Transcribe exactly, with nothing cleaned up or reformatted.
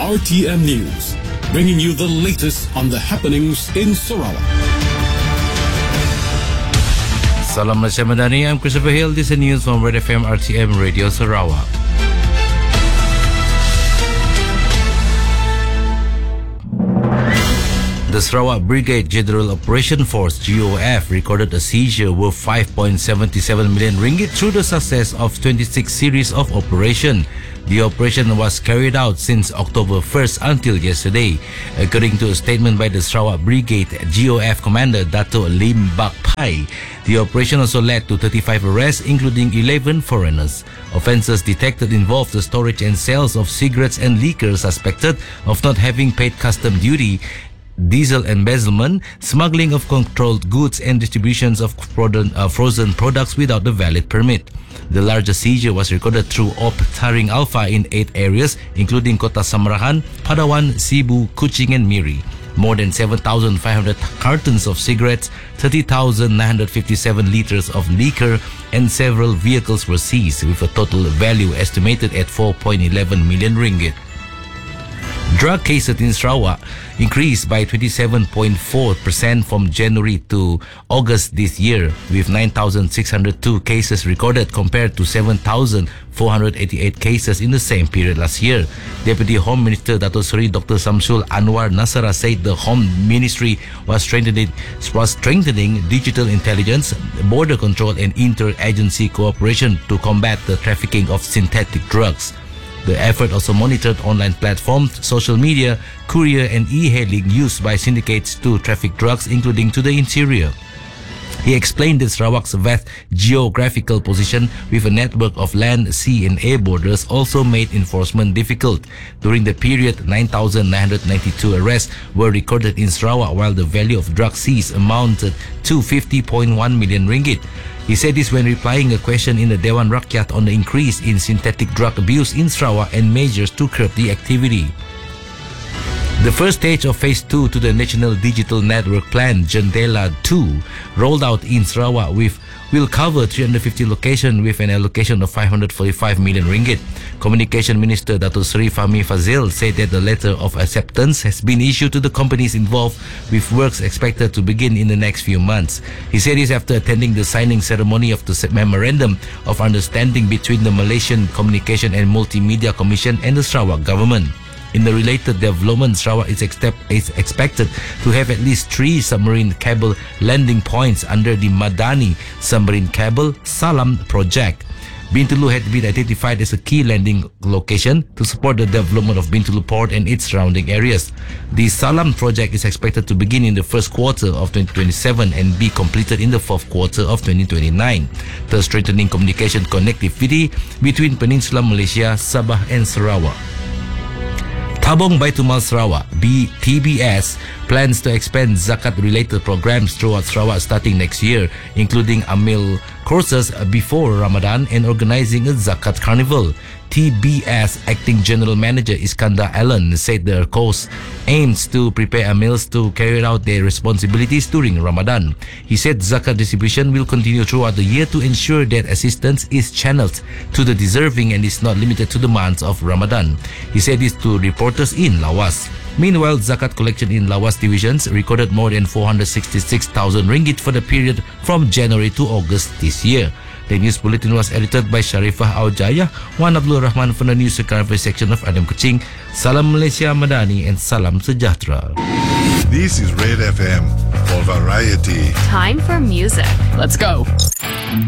R T M News, bringing you the latest on the happenings in Sarawak. Salam Malaysia Madani, I'm Christopher Hill. This is news from Red F M R T M Radio Sarawak. The Sarawak Brigade General Operation Force G O F recorded a seizure worth five point seven seven million ringgit through the success of twenty-six series of operation. The operation was carried out since October first until yesterday. According to a statement by the Sarawak Brigade G O F Commander Dato' Lim Bak Pai, the operation also led to thirty-five arrests, including eleven foreigners. Offences detected involved the storage and sales of cigarettes and liquor suspected of not having paid custom duty, diesel embezzlement, smuggling of controlled goods, and distributions of frozen products without a valid permit. The largest seizure was recorded through Op Taring Alpha in eight areas, including Kota Samarahan, Padawan, Cebu, Kuching, and Miri. More than seven thousand five hundred cartons of cigarettes, thirty thousand nine hundred fifty-seven liters of liquor, and several vehicles were seized, with a total value estimated at four point one one million ringgit. Drug cases in Sarawak increased by twenty-seven point four percent from January to August this year, with nine thousand six hundred two cases recorded compared to seven thousand four hundred eighty-eight cases in the same period last year. Deputy Home Minister Dato' Seri Doctor Samsul Anwar Nasara said the Home Ministry was strengthening, was strengthening digital intelligence, border control, and inter-agency cooperation to combat the trafficking of synthetic drugs. The effort also monitored online platforms, social media, courier, and e-hailing used by syndicates to traffic drugs, including to the interior. He explained that Sarawak's vast geographical position with a network of land, sea, and air borders also made enforcement difficult. During the period, nine thousand nine hundred ninety-two arrests were recorded in Sarawak, while the value of drugs seized amounted to fifty point one million ringgit. He said this when replying a question in the Dewan Rakyat on the increase in synthetic drug abuse in Sarawak and measures to curb the activity. The first stage of Phase two to the National Digital Network Plan, Jendela two, rolled out in Sarawak with will cover three hundred fifty locations with an allocation of five hundred forty-five million ringgit. Communication Minister Dato' Seri Fahmi Fazil said that the letter of acceptance has been issued to the companies involved, with works expected to begin in the next few months. He said this after attending the signing ceremony of the Memorandum of Understanding between the Malaysian Communication and Multimedia Commission and the Sarawak Government. In the related development, Sarawak is, expect, is expected to have at least three submarine cable landing points under the Madani Submarine Cable Salam project. Bintulu had been identified as a key landing location to support the development of Bintulu Port and its surrounding areas. The Salam project is expected to begin in the first quarter of twenty twenty-seven and be completed in the fourth quarter of twenty twenty-nine, thus strengthening communication connectivity between Peninsular Malaysia, Sabah, and Sarawak. Tabung Baitumal Sarawak, B T B S, plans to expand zakat-related programs throughout Sarawak starting next year, including Amil courses before Ramadan and organizing a zakat carnival. T B S Acting General Manager Iskandar Allen said the course aims to prepare Amils to carry out their responsibilities during Ramadan. He said zakat distribution will continue throughout the year to ensure that assistance is channeled to the deserving and is not limited to the months of Ramadan. He said this to reporters in Lawas. Meanwhile, zakat collection in Lawas divisions recorded more than four hundred sixty-six thousand ringgit for the period from January to August this year. The news bulletin was edited by Sharifah Aujaya, Wan Abdul Rahman from the News Recovery section of Adam Kuching. Salam Malaysia Madani and Salam Sejahtera. This is Red F M for variety. Time for music. Let's go.